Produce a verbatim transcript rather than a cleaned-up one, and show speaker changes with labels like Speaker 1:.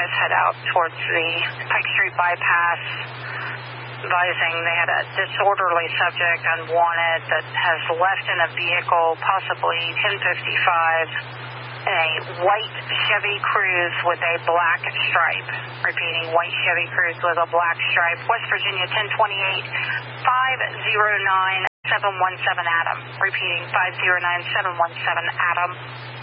Speaker 1: guys head out towards the Pike Street bypass, advising they had a disorderly subject, unwanted, that has left in a vehicle, possibly ten fifty-five, in a white Chevy Cruze with a black stripe. Repeating, white Chevy Cruze with a black stripe. West Virginia ten twenty-eight, five oh nine, seven one seven Adam. Repeating, five oh nine, seven one seven Adam.